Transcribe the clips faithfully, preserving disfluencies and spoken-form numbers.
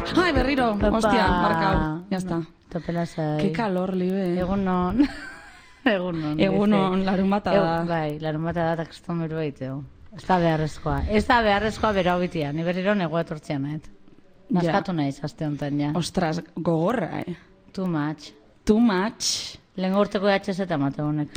Ai, berriro, hostia, markau. Ya está. Topelasai. Qué calor, libe. Egunon. Egunon. Egunon, larun bata da. Bai, larun bata da, eta kriston beru baiteo. Ez da beharrezkoa. Ez da beharrezkoa bera hobitia. Ni berriro negua etortzean, et. Naskatu naiz, aste honetan, ja. Ostras, gogorra, eh? Too much. Too much. Lehen urteko E H Z eta mate honek.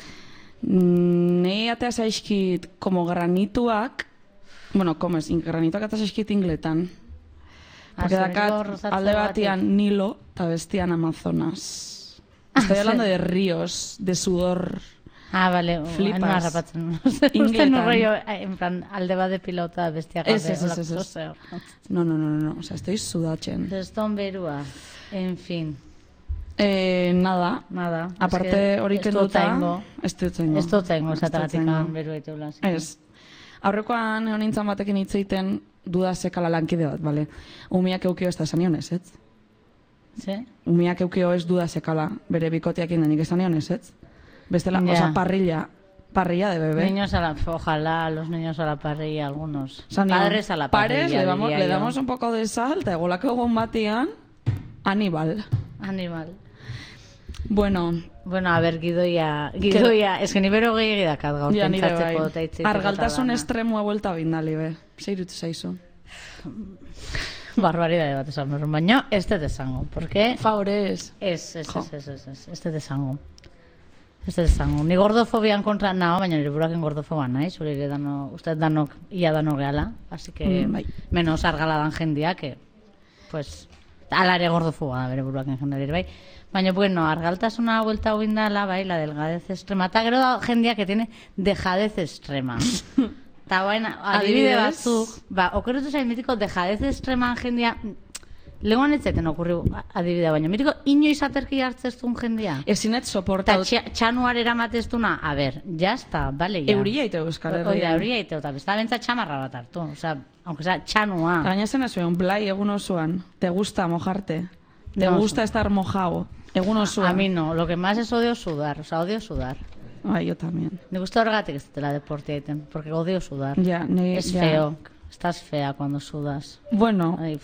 Nei atea zaizkit, como granituak, bueno, como es, granituak atea zaizkit ingletan. Porque dakat alde batian Nilo eta bestian Amazonas. Estoy hablando de ríos, de sudor. Ah, vale. Flipas. No harrapatzen. Uste no rollo, en plan, alde bat de pilota bestia gabe. Ez, ez, ez, ez. No, no, no, no, o sea, estoy sudatzen. Deston berua. En fin. Eh, nada. Nada. Aparte hori kenduta. Ez dut zaingo. Ez dut zaingo, esatagatik beru eiteula. Ez. Aurrekoan egon nintzen batekin hitz egiten duda sekala lankide bat, bale? Umiak eukio ez da sanionez, ez? Ze? Umiak eukio ez duda sekala bere bikoteak indanik esan nionez, ez? Bestela, Ya. o sea, parrilla, parrilla de bebé. Niños a la, ojalá los niños a la parrilla, algunos. Sanio, Padres a la parrilla, Pares, le damos, diría le yo. damos un poco de sal, eta egolako egon batian, Aníbal. Aníbal. Bueno, Bueno, a ver, gidoia, gidoia, es que ni bero gehi egidakat gaur ja, nire pentsatzeko bai. eta hitzik. Argaltasun estremua buelta bindali, be. Zeirutu zaizu. Barbaridade bat esan behar, baina ez dut esango, porque... Favorez. Ez, ez, Jo. ez, ez, ez, ez, ez dut esango. Ez dut esango. Ni gordofobian kontra nao, baina nire buraken gordofoba nahi, zure ere dano, uste danok, ia dano gehala, así que, Mm, bai. menos argala dan jendia, que, pues, ala ere gordofoba da bere buraken jendia ere, bai. Baina, bueno, argaltasuna vuelta huindala, bai, la delgadez extrema. Eta gero da jendia que tiene dejadez extrema. Eta baina, adibide Adibidez? batzuk, ba, okerretu zain mitiko dejadez extreman jendia, legoan ez zaten okurri adibidea, baina mitiko inoiz aterki hartzeztun jendia. Ezinet Eta soportau. txia- txanuar eramateztuna, a ber, jazta, bale, ja. Euria ite Euskal Oida, Herrian. euria iteo, eta besta bentsa txamarra bat hartu. Osea, aunque sea txanua. Gaina zen zuen, blai egun osoan. Te gusta mojarte. Te No, gusta estar mojado. Egun osoan. A mí no, lo que más es odio sudar, o sea, odio sudar. Ay, yo también. Ni gusta horregatik ez dela deporte egiten, porque odio sudar. Ya, ni, Es ya. feo, estás fea cuando sudas. Bueno, Ay,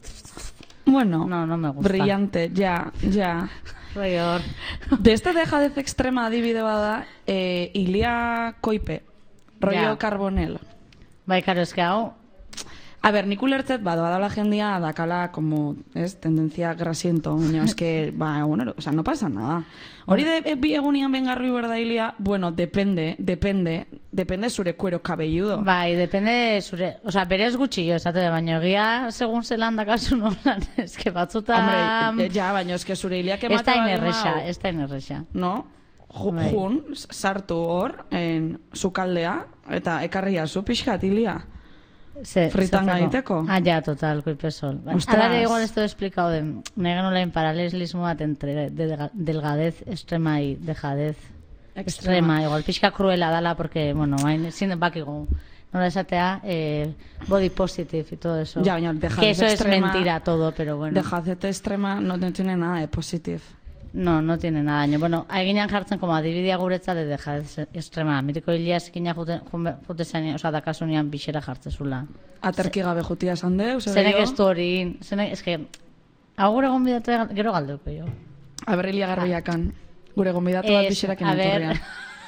bueno. no, no me gusta. Brillante, ya, ya. Roior. De este dejadez extrema adibide bada, eh, Ilia Koipe, rollo Ja. Carbonell. Bai, karo, eske hau, A ber, nik ulertzet, ba, doa jendia dakala, como, ez, tendencia grasiento, baina, es que, ba, bueno, o sea, no pasa nada. Hori de e, bi egunian bengarri berda Ilia, bueno, depende, depende, depende zure cuero cabelludo. bai, depende zure, o sea, berez gutxi jo, esate, baina egia, segun zelan dakazu nolan, eske batzuta... Hombre, ja, baina, es que zure Iliak ez emate da baldin inerrexa, badu, ez da inerrexa. no? Ju- Bai. Jun, sartu hor, en, sukaldea, eta ekarria zu pixkat, Ilia. Se, Fritan zertako? gaiteko. Ah, ja, total, kuipesol. Ostras. Alare igual esto he explicado de, nahi genolain paralelismo bat entre de, de, delgadez extrema y dejadez extrema. Igual pixka cruela dala, porque, bueno, hain, sin bakigu, nola esatea, eh, body positive y todo eso. Ja, baina, dejadez que eso extrema- es mentira todo, pero bueno. Dejadez extrema no tiene nada de positive. No, no tiene nada daño. Bueno, eginan jartzen como adibidea guretza de dejadez extrema. Mitiko hilia eskina jute, jute zain, oza, dakasunian bixera jartzezula. Aterki gabe jutia esan deu, zer Zenek gehiago? ez du hori, zenek, eske, hau gure gonbidatu gero galdeuko jo. A ber, Ilia Garbiakan. Gure gonbidatu bat Ez, bixerakin a ber. etorrean.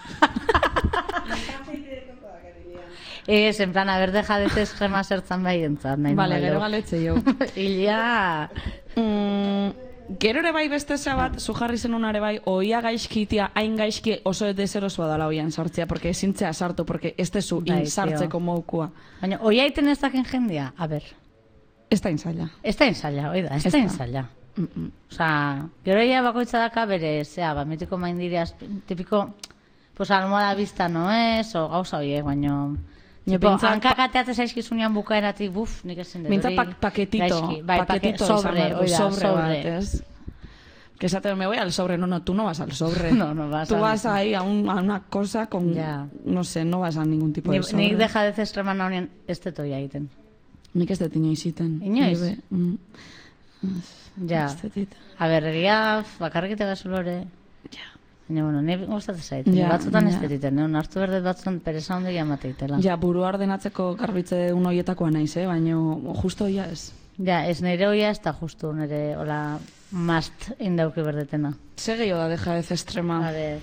Ez, en plan, haber dejadez extrema zertzan bai entzat. Nahi Vale, nahi gero deu. galetze jo. Hilia... Mm, gero ere bai beste zea bat, zu jarri zenun ere bai, oia gaizkitia, hain gaizki oso deserosoa dala oian sartzea, porque ezintzea sartu, porque ez tezu Bai, insartzeko moukua. Baina, oi aiten ez daken jendia? A ber, Ez da inzaila. ez da inzaila, oi da, ez Ez da da. inzaila. Mm -mm. Osa, gero ia bakoitza daka bere, zea, ba, mitiko maindireaz, tipiko, pues almohada bizta no es, o gauza horiek, baino... Nio Tipo, pentsa- hankakateatzen zaizkizunean bukaeratik, buf, nik ezin dut. Mintza hori pak paketito, gaizki. Bai, pake- paketito izan sobre, behar du, oida, sobre, sobre. bat, ez? Que esate, me voy al sobre, no, no, tú no vas al sobre. No, no vas Tú al- vas ahí a, un, a una cosa con, Ya. no sé, no vas a ningún tipo Ni, de sobre. nik dejadez estreman naunien ez dut hori egiten. Nik ez dut inoiz iten. Inoiz? Nire, mm, Ja. ez dut iten. A ber, egia bakarrik eta gazulore. Ja. Baina, bueno, nire gustatzen zait. Ja, Batzutan ez ja. dut egiten, ne? Hartu berdet batzutan pereza hondik amateitela. Ja, burua ordenatzeko garbitze un hoietakoa naiz, eh? Baina justo ja ez. Ja, ez nire hoia ez da justu, nire, hola, must indauki berdetena. Ze gehiago da dejadez extrema? A ver...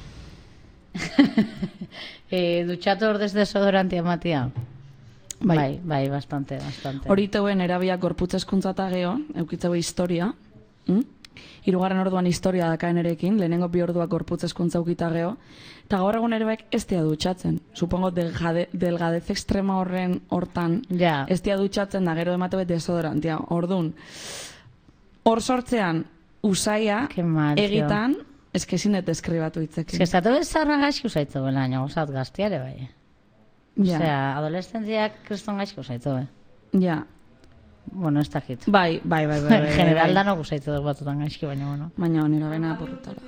e, dutxatu ordez desodorantia matia? Bai. bai, bai, bastante, bastante. Hori teuen erabiak gorputz eskuntza eta geho, eukitzeu historia. Mm? Hirugarren orduan historia dakaen erekin, lehenengo bi orduak gorputz eskuntza eukita geho. Eta gaur egun ere baik ez tia dutxatzen. Supongo delgade, delgadez extrema horren hortan ja. Ez tia dutxatzen da gero emate bet desodorantia. Ordun hor sortzean usaia mal, egitan, ez que zinet eskribatu hitzekin. Ez que estatu bezarra gaizki usaitzu bela, nio, gozat gaztiare bai. Ja. Osea, adolescentziak kriston gaizki usaitzu, eh? Ja. Bueno, ez dakit. Bai, bai, bai, bai. En general da no usaitzu dugu batutan gaizki, baina, bueno. Baina, nire bena porrutara.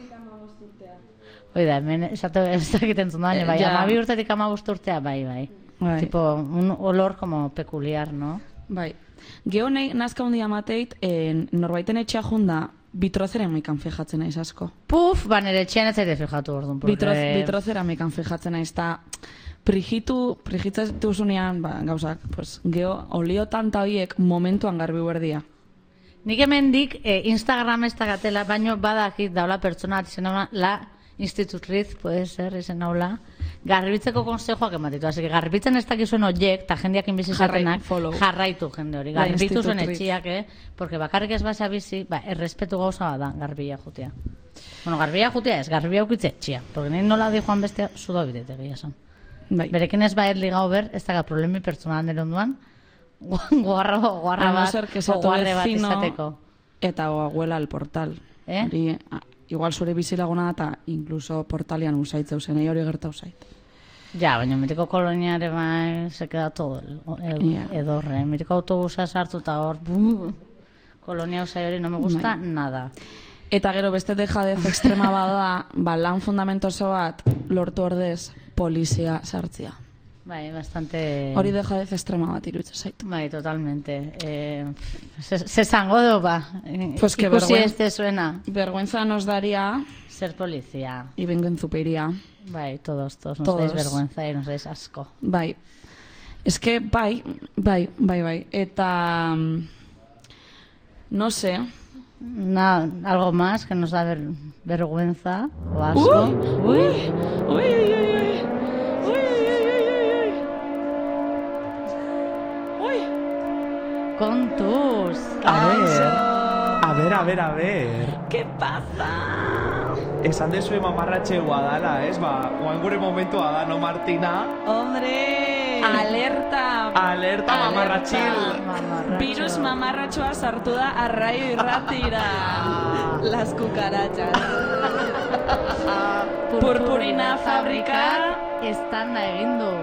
Oida, hemen esatu ez dakiten zundu baina, bai, amabi urtetik amabost urtea, bai, bai. Bai. Tipo, un olor como peculiar, no? Bai. Geo nahi nazka hundi amateit, eh, norbaiten etxea junda, bitrozera maikan fijatzen naiz asko. Puf, ba, nire etxean ez zaite fijatu orduan. Porque... Bitroz, bitrozera maikan fijatzen naiz, eta prigitu, prigitzen zunean, ba, gauzak, pues, geo olio tanta horiek momentuan garbi berdia. Nik hemendik eh, Instagram ez da gatela, baino badakit daula pertsona bat izen hau, la Institut Riz, puede ser, izen haula, garbitzeko konsejoak ematitu. Así que garbitzen ez dakizuen horiek, eta jendeak inbizizatenak, jarraitu jende hori. Garbitu zuen etxiak, eh? Porque bakarrik ez basa bizi, ba, errespetu gauza bada, garbia jutia. Bueno, garbia jutia ez, garbia ukitze etxia. Porque nire nola di joan bestea, sudo bidete gila son. Bai. Berekin ez baet ligau ber, ez daga problemi pertsonal nire onduan, guarra, guarra bat, o guarre bat izateko. Eta o abuela al portal. Eh? Hori, igual zure bizilaguna eta incluso portalian usaitzeu zen, hori gerta usait. Ja, baina mitiko koloniare bai, se queda todo el, el, yeah. edorre. Mitiko autobusa sartu eta hor, buh, kolonia usai hori no me gusta Mai. Nada. Eta gero beste dejadez extrema bada, ba, lan fundamentoso bat lortu ordez polizia sartzia. Bai, bastante... Hori dejadez extrema bat iruditzen zaitu. Bai, totalmente. Eh, se, se zango do, ba. Pues que ikusi vergüenza, este suena. Vergüenza nos daría... Ser policía. Y venganzupería. Bai, todos, todos. Nos todos. dais vergüenza y nos dais asco. Bai. Es que, bai, bai, bai, bai. Eta... No sé... Nada, algo más que nos da ver, vergüenza o asco. Uy, uy, uy, uy, uy, uy, uy. Con tus. A ver, a ver, a ver, a ver. ¿Qué pasa? Esan dezue mamarratxeua dala, ez? Ba, oan gure momentua da, no, Martina? Hombre! Alerta! Alerta, mamarratxil! Virus mamarratxoa sartu da arraio irratira. Las cucarachas. Purpurina fabrika están egin du.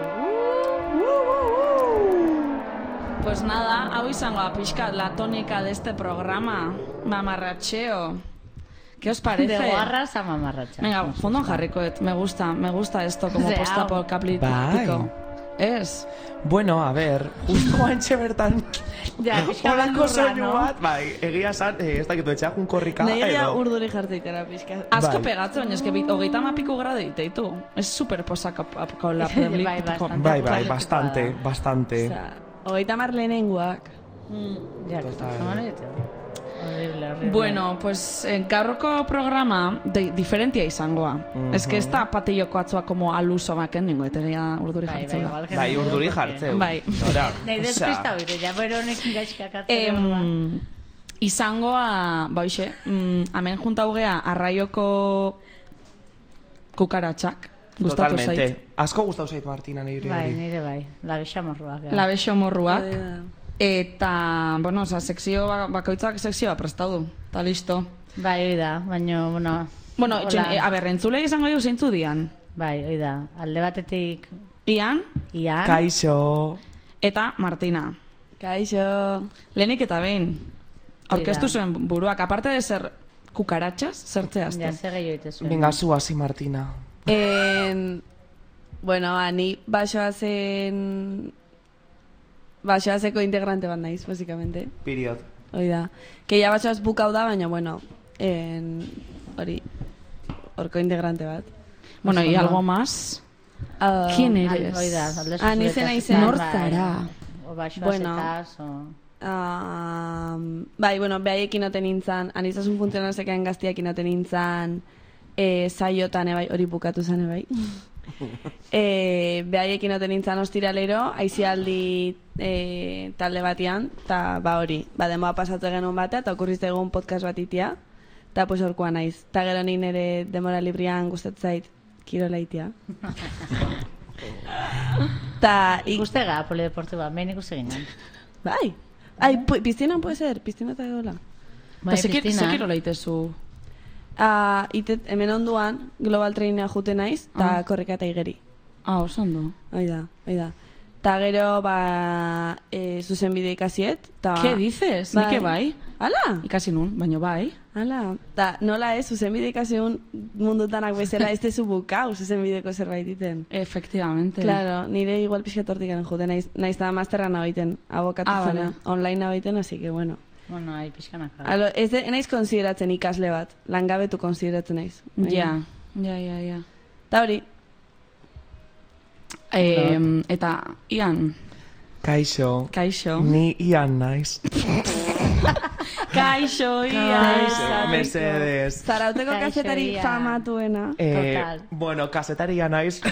Pues nada, hau izango pixka la tónica de este programa. Mamarratxeo. ¿Qué os parece? De guarras a mamarracha. Venga, fondo jarrikoet. Me gusta, me gusta esto como post-apocalíptico. Es. Bueno, a ver, justo antxe bertan. Ja, pixka Olako soinu bat, bai, egia san, eh, ez dakitu etxeak un korrika. Negia urduri jartzeikara pixka. Asko pegatzen, ez que hogeita mapiko grado diteitu. Es super post-apocalíptico. Bai, bai, bastante, bastante. Hogeita mar lehenenguak. Ja, Horrible, horrible. Bueno, pues en gaurko programa de, diferentia izangoa. Mm-hmm. Ez que ez da patilloko atzua como aluso baken ningo, eta gira urduri jartzeu. Bai, bai, bai, urduri jartzeu. Bai. Nahi despista hoite, ja beronek gaizkak atzera. Izangoa, baixe, hemen juntaugea arraioko kukaratxak. Gustatu zait. Totalmente. Asko gustatu zait, Martina, nire. Bai, nire bai. Labexo morruak. Labexo morruak. Eta, bueno, oza, sekzio, bakoitzak sekzioa prestau du, eta listo. Bai, oida, baina, bueno... Bueno, txen, e, a ber, entzule izango dugu zeintzu dian. Bai, oida, alde batetik... Ian. Ian. Kaixo. Eta Martina. Kaixo. Lehenik eta behin. Aurkeztu zuen buruak, aparte de ser kukaratxas, zertzeazte. Ja, zer gehiago ite zuen. Venga, zu hasi, Martina. En... Bueno, ni baixoa zen... Baixoazeko integrante bat naiz, básicamente. Period. Hoi da. Que ya baixoaz bukau da, baina, bueno, en... hori, horko integrante bat. Bueno, y algo más? Uh, ¿Quién eres? Hoi da, ah, nizena izen. Nor zara? O baixoaz bueno, etaz, o... Uh, bai, bueno, behaiekin oten nintzen, anizasun funtzionalzekaen gaztiakin oten nintzen, e, saiotan ebai, hori bukatu zen ebai. e, behaiekin oten nintzen ostiralero, aizialdi e, talde batean, eta ba hori, ba denboa pasatu genuen batea, eta okurrizte egun podcast bat itia, eta pues horkoa naiz. Eta gero ni nire demora librian gustatzait kirola itia. Ta, Ikustega, polideportiba, behin ikuste ginen. Bai. Ai, piztinan puede ser, piztina eta edola. Bai, piztina. Zekiro leitezu? Uh, itet, hemen onduan, global trainea jute naiz, eta ah. korrika eta igeri. Ah, oso ondo. Oida, oida. Ta gero, ba, e, zuzen bide ikasiet. Ta, ¿Qué dices? Bai. Nike bai? Ala? Ikasi nun, baino bai. Ala. Ta, nola ez, zuzen bide ikasi un mundutanak bezala ez tezu bukau, zuzen bideko zerbait iten. Efectivamente. Claro, nire igual pixkatortik garen jute, naiz, naiz da masterra nabaiten, abokatu ah, zena, vale. Online nabaiten, así que bueno. Bueno, ahí pixkanak. Alo, ez de, naiz konsideratzen ikasle bat, langabetu konsideratzen naiz. Ja, ja, ja, ja. Ta hori. Eh, eta, Ian. Kaixo. Kaixo. Ni Ian naiz. Kaixo, Ian. Mesedes. Zarauteko kazetari famatuena. Eh, bueno, kasetaria naiz.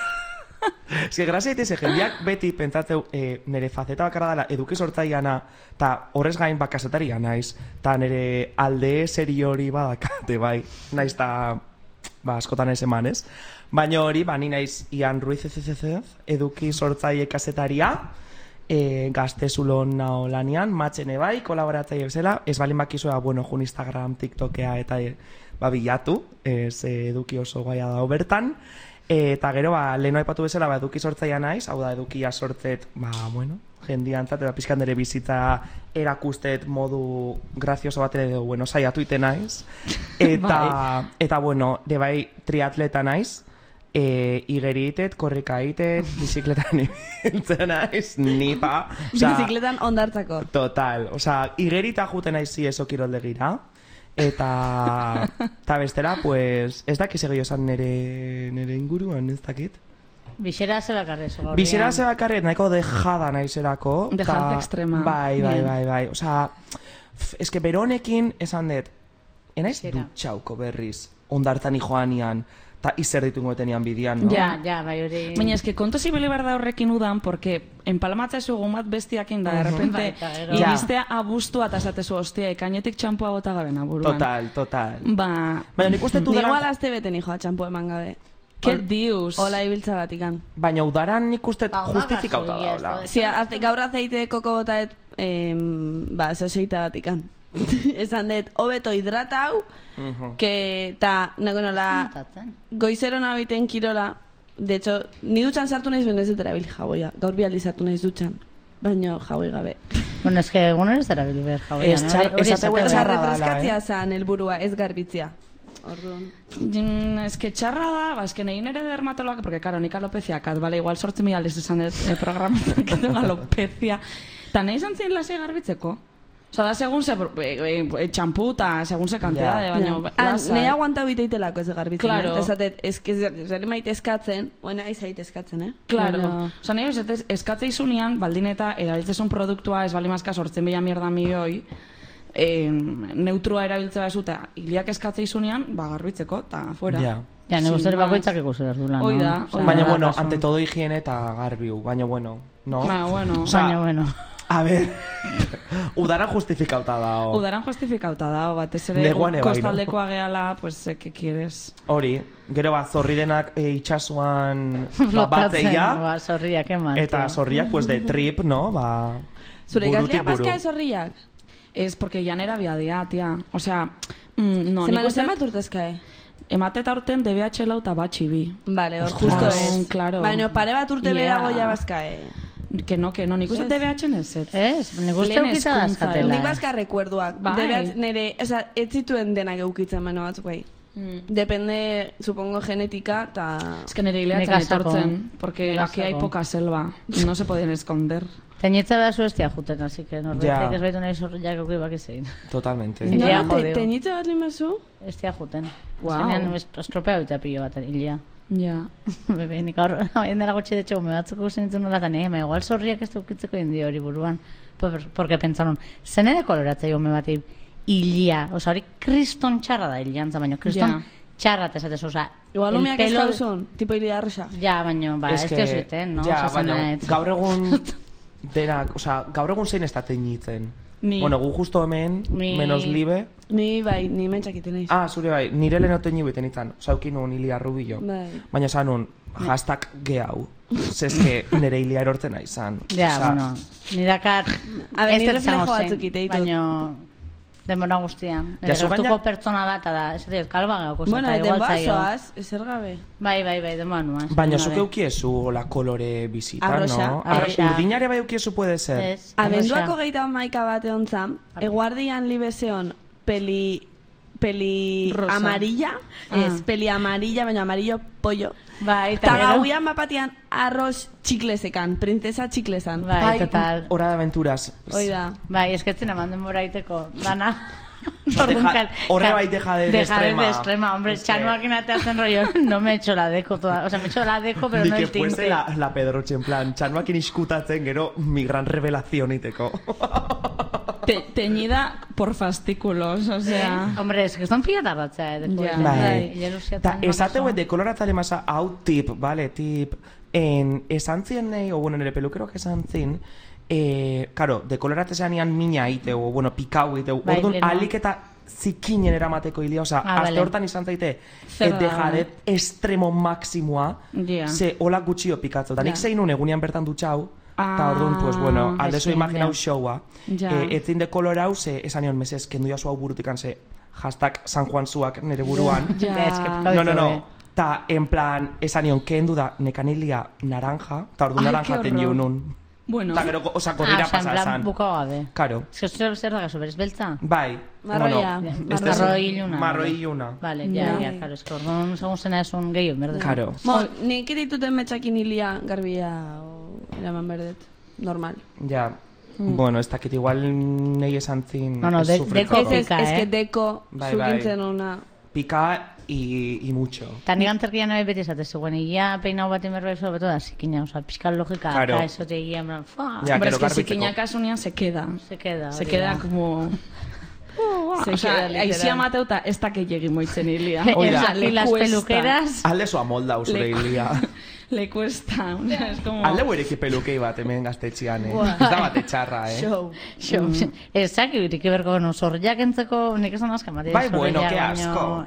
Ez que grazia ite jendeak beti pentsatzeu eh, nire faceta bakarra dela eduki sortzaileana eta horrez gain bak kasetaria naiz. Ta nire alde serio hori badakate bai. Naiz ta ba askotan ez emanez. Baina hori, ba, ni naiz Ian Ruiz C C C eduki sortzaile kasetaria, e, gaztezulon nao lanian, matxene bai, kolaboratzaile bezala, ez balin bakizua, bueno, jun Instagram, TikTokea eta e, ba, bilatu, ez eduki oso gaia da bertan, e, eta gero, ba, leheno aipatu bezala, ba, eduki sortzailea naiz, hau da, edukia sortzet, ba, bueno, jendiantzat, eta pixkan dere bizitza erakustet modu grazioso bat ere, bueno, saiatu ite naiz, eta, eta, bueno, de bai triatleta naiz, E, igeri itet, korrika itet, bizikletan ibiltzen naiz, nipa. Bizikletan ondartzako. Total, osea, igerita juten naiz zi eso kiroldegira. Eta, eta bestera, pues, ez dakit segio esan nere, nere inguruan, ez dakit. Bixera zebakarre, zo gaur. Bixera zebakarre, nahiko dejada naizerako. Dejada extrema. Bai, bai, bai, bai. Osea, ez que beronekin esan dut, enaiz dutxauko berriz, ondartan joanian, eta izer ditungo etenian bidian, no? Ja, ja, bai hori... Baina eski konto zibili behar da horrekin udan, porque empalmatza egun bat bestiakin da, de repente, iristea abustua eta esatezu, hostia, ekainetik txampua bota gaben aburuan. Total, total. Ba... Baina nik uste udaran... Igual azte beten hijoa txampua eman gabe. Ke dius? Hola ibiltza batikan. Baina udaran nik uste justifikauta daula. Si, gaur azeite koko bota et, ba, zoseita batikan. Esan dut, hobeto hidrata hau, uh-huh. que ta, nago nola, goizero nabiten kirola, de hecho, ni dutxan sartu nahiz ben ez dut erabil jaboia, gaur bi aldi sartu nahiz dutxan, baina jaboi gabe. Bueno, es que egun ez erabil behar jaboia, no? Ez txarra refreskatzia zan helburua, ez garbitzia. Mm, es que txarra da, ba, es que nahi nere dermatoloak, porque claro, nik alopeciakat, vale, igual sortzen mi aldiz esan dut eh, programa, que tengo alopezia, eta nahi zantzien lasei garbitzeko? Osa, da, segun ze txampu eta segun ze kantidade, baina... Nahi aguanta biteitelako ez garbitzen, claro. Ez atet, zer maite eskatzen, oena aizait eskatzen, eh? Claro. Osa, nahi ez eskatze izunean, baldin eta erabiltzezun produktua ez bali mazka sortzen bila mierda milioi, eh, neutrua erabiltzea ez uta, hiliak eskatze izunean, ba, garbitzeko, eta fuera. Ja. Ja, negozere bakoitzak ikusi behar dula, no? Oida. Baina, bueno, ante todo higiene eta garbiu, baina, bueno, no? Baina, bueno. Baina, bueno. A ver, udaran justifikauta dao. Udaran justifikauta dao, batez ere kostaldekoa no? Gehala, pues, eh, ¿qué quieres? Hori, gero bat, zorridenak e, itxasuan ba, bateia. Ba, zorriak eman. Eta zorriak, pues, de trip, no? Ba, zure ikaslea paska de zorriak? Es porque ya nera biadea, tia. O sea, mm, no, nik uste... Zemat urtezkae? Emateta urten D B H lau eta batxi bi. Vale, hor justo es. Claro. Baina, pare bat urte yeah. Berago ja bazkae. Que no, que no, nik uste D B H nezet. Ez, nik uste eukita dazkatela. Nik bazka rekuerduak. D B H nire, oza, ez zituen denak eukitzen baino batzuk bai. Mm. Depende, supongo, genética, ta... Es que nire hileatzen etortzen, porque aquí hay poca selva, no se podien esconder. Teñitza behar zu estia juten, así que norbetek ez baitu nahi zorriak eukri baki zein. Totalmente. No, teñitza bat limazu? Estia juten. Wow. Zenean estropea bita pillo bat, hilea. Ja. Bebe, nik aurra, hain dela gotxe de txo, me batzuk guzen ditu nola, eta nahi, igual zorriak ez dukitzeko indi hori buruan. porque pensaron, zen ere koloratzea gome bat hilia, oza, hori kriston txarra da hiliantza, baina kriston txarra tesatez, oza, igual umeak ez gauzun, tipo hilia rosa. Ja, baina, ba, ez dio zuten, no? Ja, baina, gaur egun denak, oza, gaur egun zein ez da teinitzen. Ni. Bueno, gu justo hemen, Ni. menos libe. Ni bai, ni mentxakiten naiz. Ah, zure bai, nire lehen oten nibeten izan, zaukin un hilia rubillo. Bai. Baina esan un, hashtag gehau. Zezke nire hilia erortzen izan. Ja, bueno, nidakat... A ber, ni reflejo batzuk ite ditut. Baina, denbora guztian. Ja, zu Gertuko gaina- pertsona bat, da, ez dut, kalba gauko, Bueno, eta igual denboa zaio. zoaz, ezer gabe. Bai, bai, bai, denbora nuaz. Baina zuk eukiezu hola kolore bizita, Arroxa, no? arroxa. Urdinare bai eukiezu puede ser. Ez, Abenduako geita maika bat egon zan, eguardian libezeon peli, peli Rosa. amarilla, Ah. ez, peli amarilla, baina amarillo pollo. Bai, eta Ta gero... gauian bapatian arroz txiklesekan, princesa txiklesan. Bai, total. Hora de aventuras. Hoi da. Bai, esketzen eman denbora iteko, dana. Deja- horre bai deja de- de Deja de extrema. de extrema, hombre, Es que- txanuak inateatzen rollo, no me he hecho la deco toda, o sea, me he hecho la deco, pero Ni no que el tinte. fuese la, la Pedroche, en plan, txanuakin iskutatzen, gero, mi gran revelación iteko. Te, teñida por fascículos, o sea... Hombre, es que son fiatarratzea, eh, después. Ja. Bai. Jelusia Ta, tan esate bakaso. de koloratzale masa, hau tip, vale, tip. En, esan zien nahi, o bueno, nire pelukeroak esan zin, eh, karo, dekoloratzean ian mina ite, o bueno, pikau ite, Bai, orduan, leheno. alik eta zikinen eramateko hilia, oza, Ah, azte vale. hortan izan zaite, Zer da, dejadet extremo maksimoa, Ja. ze hola gutxio pikatzo. Da nik Ja. zein nun egunean bertan dutxau, eta Ah, orduan, pues bueno, aldezu eske, imagina hau ja. showa. Ja. Eh, etzin de kolorau, ze esan nion mesez, kendu jasu hau burutikan, ze hashtag San Juan zuak nire buruan. Ja. Ja, es que picado No, no, ditu, no. eh. Ta, en plan, esan nion, kendu da nekanilia naranja, eta ordu Ai, naranja qué tenio horror. nun. Bueno, Ta gero, oza, Ah, korrira o sea, en pasa plan, esan. bukao gabe. Karo. Es que zer zer da gaso, beres beltza? Bai. Marroia. Bueno, Marroi este es- Marroi iluna. Marroi iluna. Vale, ja, Bai. ja, claro, es que orduan segun zena esun gehiago, berde. Karo. Mo, nik dituten metxakin hilia garbia o, eraman berdet. Normal. Ja. Bueno, ez dakit igual nahi esan zin... No, no, ez de- sufritzeko. deko Ez, ez, Pika, ez eh? que deko Bai, bai. zugintzen una... Pika y, y mucho. Eta nik antzerkia nahi beti esate zegoen, ia peinau bat inberro eso, beto da, zikina, oza, pixkal logika, Claro. eta eso te guía, en plan, fuah, Ja, hombre, gero es que si garbitzeko. quiña kasunean se queda. se queda. Se hori queda da. como... Se o sea, queda, literal. aizia mateuta ez da gehiagin moitzen hilia. Hoi da. Esa, y las cuesta. peluqueras... Alde zua molda zure Le- hilia. Le cuesta, o sea, es como... Alde huereki pelukei bat hemen gaztetxean, eh? Ez da bate txarra, eh? Show. Xo, ezak irik berko no, zorriak entzeko nik esan azkan bat. Bai, bueno, que asco.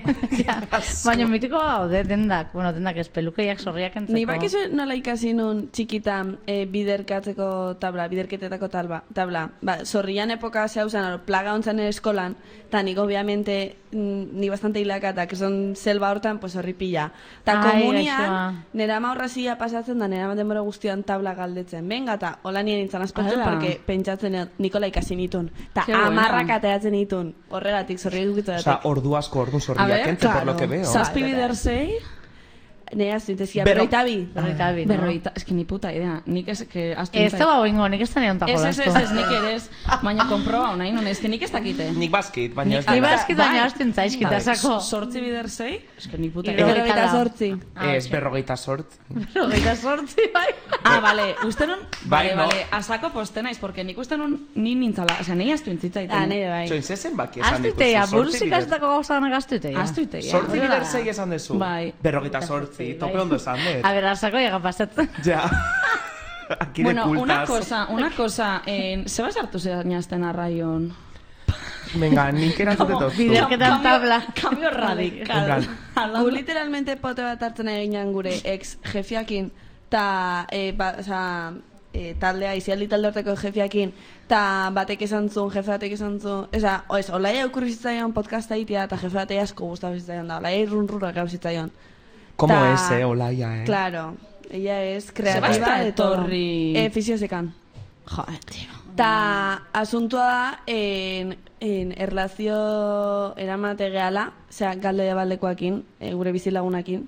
Baina mitiko gaude dendak, bueno, dendak ez pelukeiak zorriak entzeko. Ni bakizu nola ikasi nun txikitan e, biderkatzeko tabla, biderketetako tabla, tabla. Ba, zorrian epoka zehauzan, aro, plaga ontzan ere eskolan, eta nik obviamente mm, ni bastante hilaka, que son selva hortan, pues horri pila. Ta Ai, komunian, gaixoa. nera ma horrazia pasatzen da, nera ma denbora guztian tabla galdetzen. Venga, eta hola nien nintzen aspatxo, Hala. porque pentsatzen eot, Nikola ikasi nitun. Ta Qué buena. amarrak ateatzen nitun. Horregatik, zorri egukitu O sea, datek. ordu asko, ordu A zorriak ver, ente, por claro. lo que veo. Zazpi Bai, bider zei, Nera zintezia, Berro- berroita bi. Berroita bi, no? berroita, es que ni puta idea, nik ez, que astu Ez da bau ingo, nik ez da nion tako Ez, ez, ez, ez, nik ere ez, baina konproba nahi, non, ez que nik ez dakite. Nik basket, baina ez Ni dela. baskit baina hasten zaizkita sako. Sortzi bider zei, es que ni puta Hiru- idea. Berrogeita lau. zortzi. Ez, berrogeita sort. Berrogeita sortzi, bai. Ah, vale, uste nun, Bai, vale, no. vale, asako poste naiz, porque nik uste nun ni nintzala, o sea, nahi astu intzitzaiten. Ah, nire bai. Zoin, zezen baki esan dituzu. Aztuiteia, zortzi bursik bider- aztako gauza ganak aztuiteia. Astuiteia. Sortzi Hori bider da. zei esan dezu. Bai. Berrogeita sortzi, tope ondo esan dut. A ber, azako ega pasatzen. Ja. Aquí de Bueno, una cultas. cosa, una cosa, en, se vas hartu zeñazten arraion. Venga, nik erantzute tozu. Biderketan tabla. Cambio En radical. plan, Gu literalmente pote bat hartzen eginan gure ex jefiakin, ta, e, ba, oza, e, taldea, izialdi talde horteko jefiakin, ta batek esan zuen, jefe batek esan zuen, eza, oez, olaia okurri zitzaion podcasta itia, eta jefe batek asko gustatu zitzaion da, olaia irrunrura gau zitzaion. Como Ta- es, eh, Olaia, eh? Claro, ella es Sebasta creativa de todo. etorri. Eh, fisiosekan. Joder, tío. Ta asuntua da, en, en erlazio eramate gehala, osea, galde baldekoakin, e, gure bizilagunakin,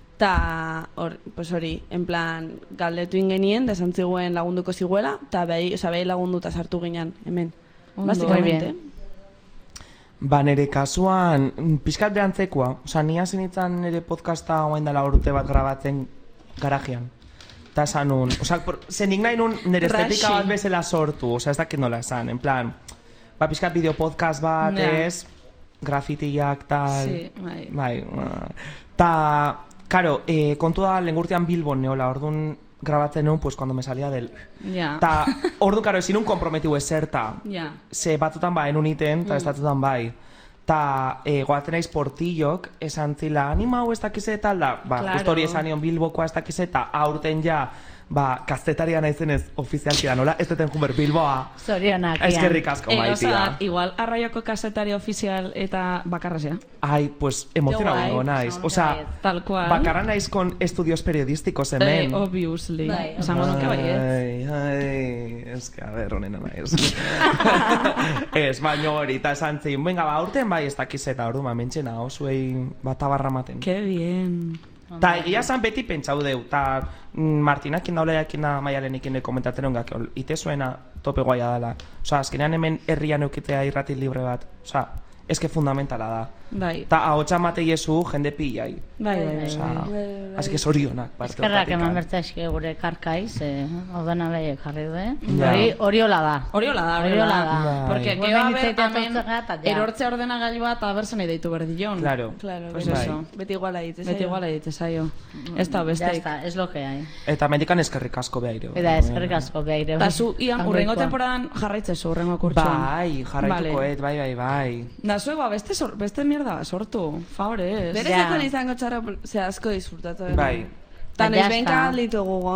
ta hor, pues hori, en plan, galdetu ingenien, desan ziguen lagunduko ziguela, ta behi, osea, behi lagunduta sartu ginen, hemen. Ondo. Básicamente. Muy bien. Ba, nire kasuan, mm, pixkat behantzekoa. Osa, ni hasi nintzen nire podcasta oain dela urte bat grabatzen garajean. ta esan nun, oza, zen nik nahi nun nire estetika bat bezala sortu, oza, ez dakit nola esan, en plan, ba, pixkat bideo podcast bat, ez, grafitiak, tal, sí, bai, bai, ta, karo, eh, kontu da, lengurtean Bilbon neola, orduan grabatzen nun, pues, cuando me salía del... Ja. Ta, orduan, karo, ezin nun komprometiu ezerta, ja, ze batzutan ba, enun iten, ta ez batzutan bai, ta, eh, goatzen naiz portillok, esan zila, anima hau ez dakize tal da, ba, Claro. justo hori esan nion Bilbokoa ez dakize, ta aurten ja, ba, kazetaria naizenez ofizialki da, nola, ez duten jumber Bilboa. Zorionak, Eskerrik asko, Eh, maitia. osea, igual arraioko kasetari ofizial eta bakarrazea. Ai, pues, emozionau Guai, nengo naiz. oso Osea, ondo Tal cual. bakarra naiz con estudios periodísticos Eh, hemen. obviously. Bai, Esango nuke baiet. Ai, ai, ez que, a ver, honena naiz. Ez, baino hori, eta esan zin, venga, ba, aurten bai ez dakiz eta ordu, ma, mentxena, osuei batabarra maten. Qué bien. Ta egia esan beti pentsau deu, ta mm, Martinakin da oleakin da Maialenekin komentatzen ongak, ite zuena tope guaia dela. Osa, azkenean hemen herrian eukitea irrati libre bat. Osa, eske fundamentala da. Bai, Ta ahotsa mate iezu jende pilai. bai, bai, bai. Osa, así que sorionak parte Eskerrak horretatik. eman bertza eski gure karkaiz, eh, odana behiek jarri du, eh? Ja. Hori, hori hola da. Oriola da, Hori hola da. Bai. Porque Gure gero haber hitzaite hemen etortzea eta ja. erortzea ordenagailua eta berzen nahi deitu berdion. Claro. Claro, Pues beti- eso. beti iguala dites. Beti igual egite zaio. Ez da Ya besteik. está, es lo que hay. Eta mendikan eskerrik asko behaire. Eta eskerrik asko behaire. Eta zu, ian, urrengo temporadan jarraitzezu, urrengo kurtsuan. Bai, jarraituko Vale. et, bai, bai, bai. Da zuek, ba, beste, sor, beste mierda sortu, favorez. Berezako izango txarra, ze asko disfrutatu. Bai. Tan Ja ez benka está. alditugu